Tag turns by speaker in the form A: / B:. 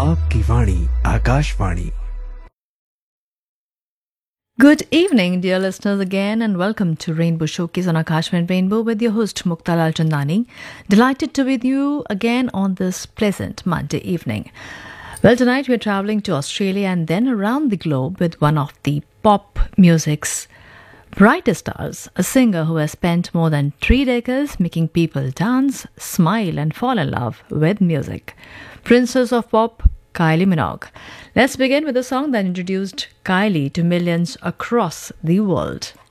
A: आपकी वाणी Akashvani.
B: Good evening, dear listeners, again, and welcome to Rainbow Showcase on Akashman Rainbow with your host Mukta Lal Chandani. Delighted to be with you again on this pleasant Monday evening. Well, tonight we're traveling to Australia and then around the globe with one of the pop music's brightest stars, a singer who has spent more than 3 decades making people dance, smile, and fall in love with music. Princess of Pop, Kylie Minogue. Let's begin with a song that introduced Kylie to millions across the world.